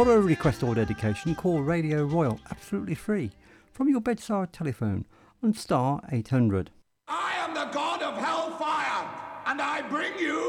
For a request or dedication, call Radio Royal absolutely free from your bedside telephone on star 800. I am the god of hellfire, and I bring you